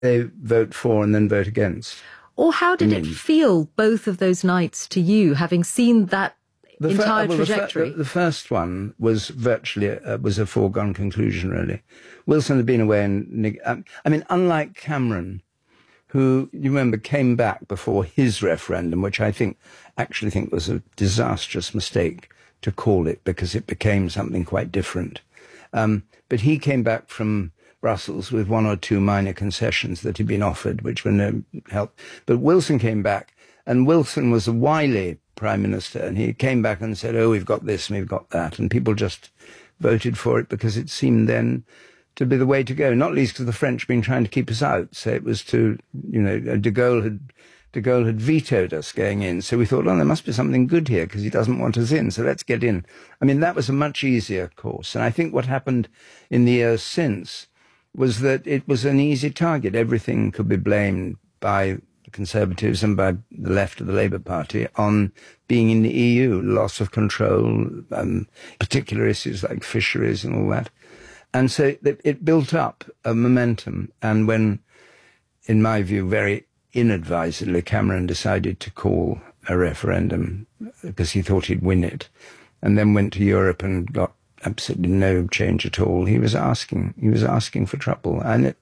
they vote for and then vote against. Or how did it feel, both of those nights, to you, having seen that entire trajectory? The first one was virtually was a foregone conclusion, really. Wilson had been away, and unlike Cameron, who, you remember, came back before his referendum, which I actually think was a disastrous mistake to call it, because it became something quite different. But he came back from Brussels with one or two minor concessions that he'd been offered, which were no help. But Wilson came back, and Wilson was a wily prime minister, and he came back and said, we've got this and we've got that, and people just voted for it because it seemed then to be the way to go, not least because the French had been trying to keep us out. So it was de Gaulle had vetoed us going in. So we thought, there must be something good here because he doesn't want us in, so let's get in. That was a much easier course. And I think what happened in the years since was that it was an easy target. Everything could be blamed by the Conservatives and by the left of the Labour Party on being in the EU, loss of control, particular issues like fisheries and all that. And so it built up a momentum. And when, in my view, very inadvisedly, Cameron decided to call a referendum because he thought he'd win it, and then went to Europe and got absolutely no change at all, he was asking for trouble. And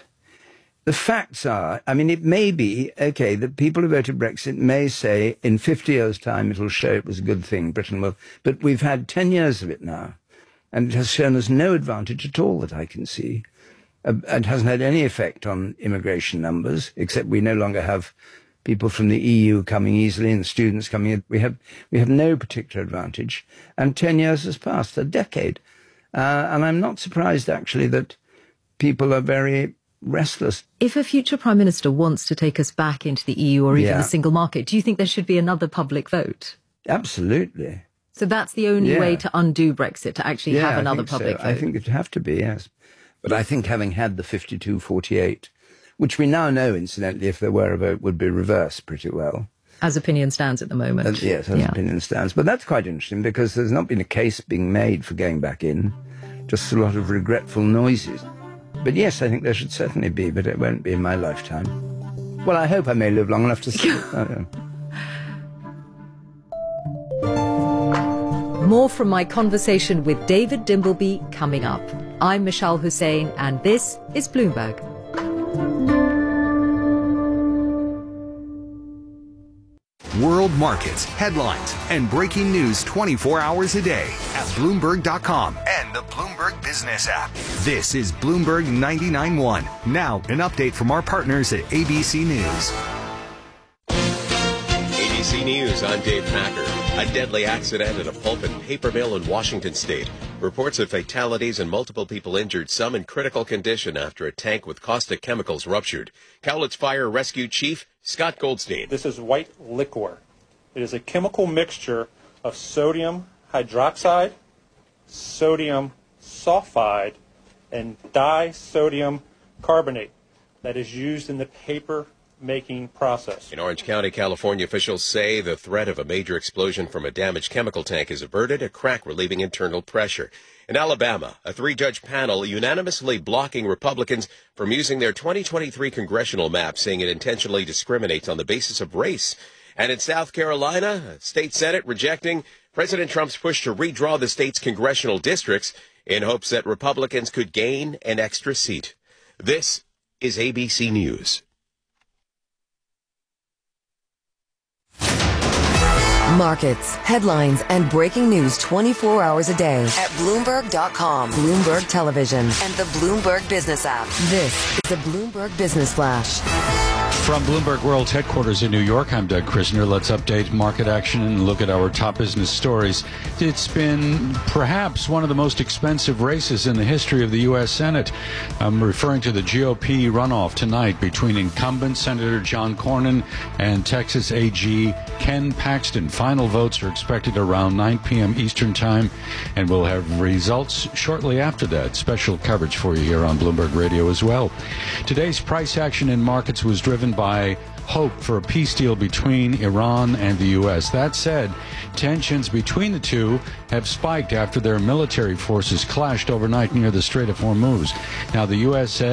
the facts are, it may be, okay, the people who voted Brexit may say in 50 years' time it'll show it was a good thing, Britain will, but we've had 10 years of it now, and it has shown us no advantage at all that I can see. It hasn't had any effect on immigration numbers, except we no longer have people from the EU coming easily and students coming in. We have no particular advantage. And 10 years has passed, a decade. And I'm not surprised, actually, that people are very restless. If a future Prime Minister wants to take us back into the EU or even the single market, do you think there should be another public vote? Absolutely. So that's the only way to undo Brexit, to actually have another public vote? I think it'd have to be, yes. But I think having had the 52-48, which we now know, incidentally, if there were a vote, would be reversed pretty well. As opinion stands at the moment. Yes, as opinion stands. But that's quite interesting, because there's not been a case being made for going back in, just a lot of regretful noises. But yes, I think there should certainly be, but it won't be in my lifetime. Well, I hope I may live long enough to see it. More from my conversation with David Dimbleby coming up. I'm Michelle Hussein, and this is Bloomberg. World markets, headlines, and breaking news 24 hours a day at Bloomberg.com and the Bloomberg Business app. This is Bloomberg 99.1. Now, an update from our partners at ABC News. ABC News, I'm Dave Packer. A deadly accident at a pulp and paper mill in Washington state. Reports of fatalities and multiple people injured, some in critical condition after a tank with caustic chemicals ruptured. Cowlitz Fire Rescue Chief Scott Goldstein. This is white liquor. It is a chemical mixture of sodium hydroxide, sodium sulfide, and disodium carbonate that is used in the paper making process. In Orange County, California, officials say the threat of a major explosion from a damaged chemical tank is averted, a crack relieving internal pressure. In Alabama, a 3-judge panel unanimously blocking Republicans from using their 2023 congressional map, saying it intentionally discriminates on the basis of race. And in South Carolina, a state Senate rejecting President Trump's push to redraw the state's congressional districts in hopes that Republicans could gain an extra seat. This is ABC News. Markets, headlines, and breaking news 24 hours a day at Bloomberg.com, Bloomberg Television, and the Bloomberg Business app. This is the Bloomberg Business Flash. From Bloomberg World's headquarters in New York, I'm Doug Krisner. Let's update market action and look at our top business stories. It's been perhaps one of the most expensive races in the history of the U.S. Senate. I'm referring to the GOP runoff tonight between incumbent Senator John Cornyn and Texas AG Ken Paxton. Final votes are expected around 9 p.m. Eastern Time, and we'll have results shortly after that. Special coverage for you here on Bloomberg Radio as well. Today's price action in markets was driven by hope for a peace deal between Iran and the U.S. That said, tensions between the two have spiked after their military forces clashed overnight near the Strait of Hormuz. Now, the U.S. said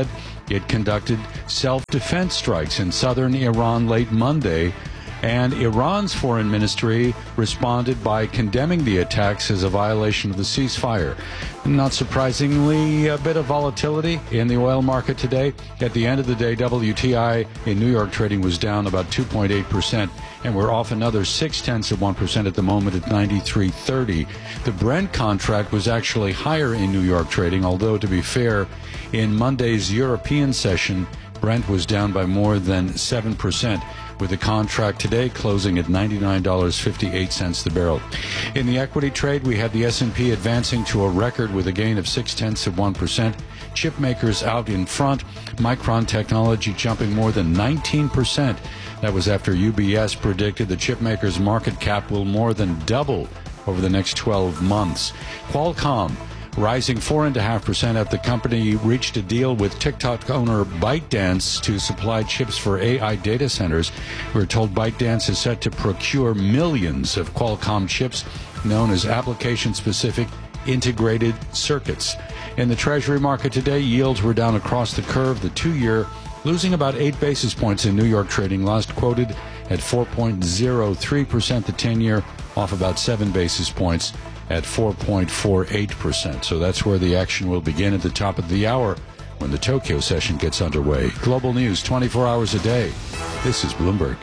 It conducted self-defense strikes in southern Iran late Monday, and Iran's foreign ministry responded by condemning the attacks as a violation of the ceasefire. Not surprisingly, a bit of volatility in the oil market today. At the end of the day, WTI in New York trading was down about 2.8%, and we're off another 0.6% at the moment at 93.30. The Brent contract was actually higher in New York trading, although to be fair, in Monday's European session, Brent was down by more than 7%. With the contract today closing at $99.58 the barrel. In the equity trade, we had the S&P advancing to a record with a gain of 0.6%. Chip makers out in front. Micron Technology jumping more than 19%. That was after UBS predicted the chip makers' market cap will more than double over the next 12 months. Qualcomm rising 4.5% after the company reached a deal with TikTok owner ByteDance to supply chips for AI data centers. We're told ByteDance is set to procure millions of Qualcomm chips known as application-specific integrated circuits. In the Treasury market today, yields were down across the curve. The 2-year losing about 8 basis points in New York trading, last quoted at 4.03%. The 10-year off about 7 basis points at 4.48%. So that's where the action will begin at the top of the hour when the Tokyo session gets underway. Global news 24 hours a day. This is Bloomberg.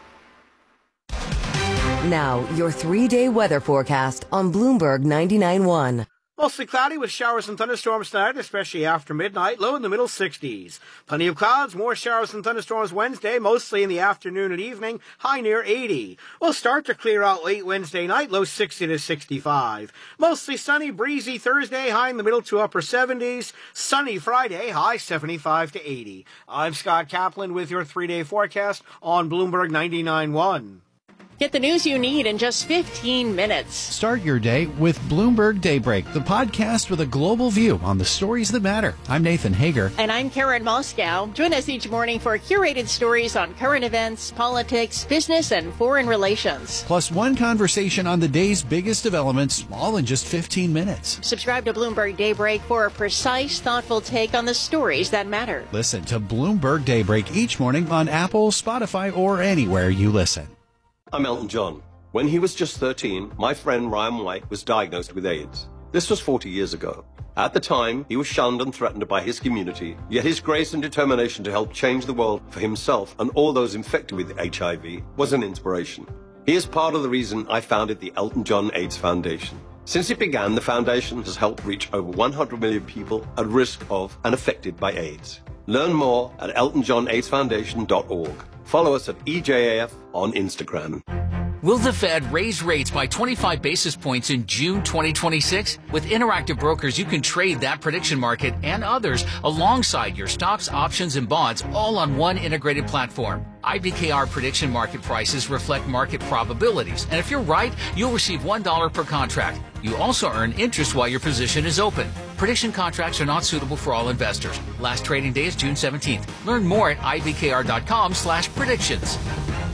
Now, your 3-day weather forecast on Bloomberg 99.1. Mostly cloudy with showers and thunderstorms tonight, especially after midnight, low in the middle 60s. Plenty of clouds, more showers and thunderstorms Wednesday, mostly in the afternoon and evening, high near 80. We'll start to clear out late Wednesday night, low 60 to 65. Mostly sunny, breezy Thursday, high in the middle to upper 70s. Sunny Friday, high 75 to 80. I'm Scott Kaplan with your 3-day forecast on Bloomberg 99.1. Get the news you need in just 15 minutes. Start your day with Bloomberg Daybreak, the podcast with a global view on the stories that matter. I'm Nathan Hager. And I'm Karen Moscow. Join us each morning for curated stories on current events, politics, business, and foreign relations. Plus one conversation on the day's biggest developments, all in just 15 minutes. Subscribe to Bloomberg Daybreak for a precise, thoughtful take on the stories that matter. Listen to Bloomberg Daybreak each morning on Apple, Spotify, or anywhere you listen. I'm Elton John. When he was just 13, my friend Ryan White was diagnosed with AIDS. This was 40 years ago. At the time, he was shunned and threatened by his community, yet his grace and determination to help change the world for himself and all those infected with HIV was an inspiration. He is part of the reason I founded the Elton John AIDS Foundation. Since it began, the foundation has helped reach over 100 million people at risk of and affected by AIDS. Learn more at eltonjohnaidsfoundation.org. Follow us at EJAF on Instagram. Will the Fed raise rates by 25 basis points in June 2026? With Interactive Brokers, you can trade that prediction market and others alongside your stocks, options, and bonds, all on one integrated platform. IBKR prediction market prices reflect market probabilities, and if you're right, you'll receive $1 per contract. You also earn interest while your position is open. Prediction contracts are not suitable for all investors. Last trading day is June 17th. Learn more at ibkr.com/predictions.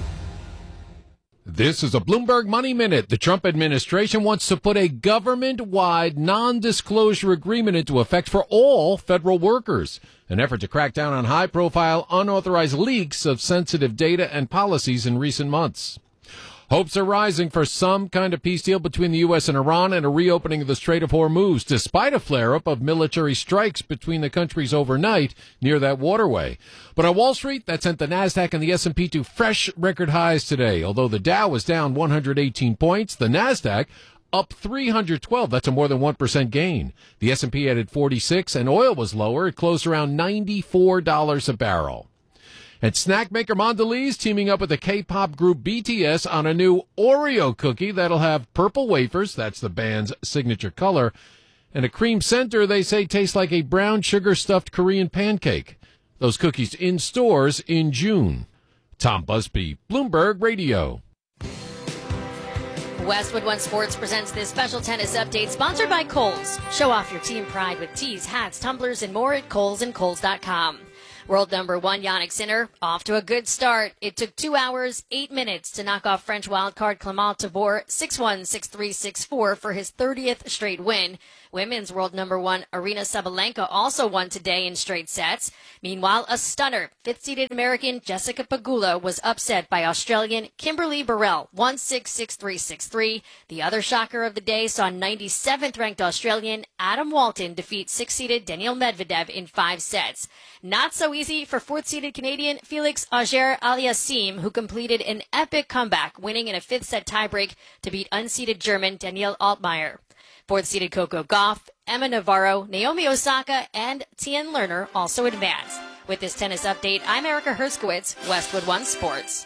This is a Bloomberg Money Minute. The Trump administration wants to put a government-wide non-disclosure agreement into effect for all federal workers, an effort to crack down on high-profile, unauthorized leaks of sensitive data and policies in recent months. Hopes are rising for some kind of peace deal between the U.S. and Iran and a reopening of the Strait of Hormuz, despite a flare-up of military strikes between the countries overnight near that waterway. But on Wall Street, that sent the Nasdaq and the S&P to fresh record highs today. Although the Dow was down 118 points, the Nasdaq up 312. That's a more than 1% gain. The S&P added 46, and oil was lower. It closed around $94 a barrel. And snack maker Mondelez teaming up with the K-pop group BTS on a new Oreo cookie that'll have purple wafers, that's the band's signature color, and a cream center they say tastes like a brown sugar-stuffed Korean pancake. Those cookies in stores in June. Tom Busby, Bloomberg Radio. Westwood One Sports presents this special tennis update sponsored by Kohl's. Show off your team pride with tees, hats, tumblers, and more at Kohl's and Kohl's.com. World number 1 Jannik Sinner off to a good start. It took 2 hours, 8 minutes to knock off French wildcard Clement Tabor 6-1, 6-3, 6-4 for his 30th straight win. Women's world number 1 Aryna Sabalenka also won today in straight sets. Meanwhile, a stunner, 5th-seeded American Jessica Pegula was upset by Australian Kimberly Burrell 1-6, 6-3, 6-3. The other shocker of the day saw 97th ranked Australian Adam Walton defeat 6th-seeded Daniil Medvedev in 5 sets. Not so easy for 4th-seeded Canadian Felix Auger-Aliassime, who completed an epic comeback, winning in a 5th-set tiebreak to beat unseeded German Daniel Altmaier. 4th-seeded Coco Gauff, Emma Navarro, Naomi Osaka, and Tien Lerner also advanced. With this tennis update, I'm Erica Herskowitz, Westwood One Sports.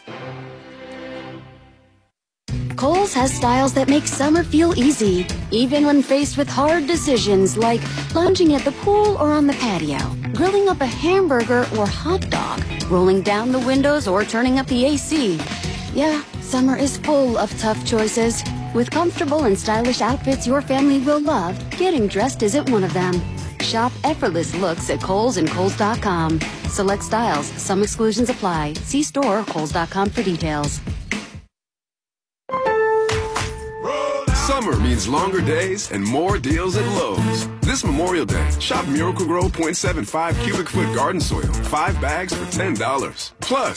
Kohl's has styles that make summer feel easy, even when faced with hard decisions like lounging at the pool or on the patio, grilling up a hamburger or hot dog, rolling down the windows or turning up the AC. Yeah, summer is full of tough choices. With comfortable and stylish outfits your family will love, getting dressed isn't one of them. Shop effortless looks at Kohl's and Kohl's.com. Select styles, some exclusions apply. See store or Kohl's.com for details. Summer means longer days and more deals at Lowe's. This Memorial Day, shop Miracle-Gro 0.75 cubic foot garden soil, 5 bags for $10. Plus,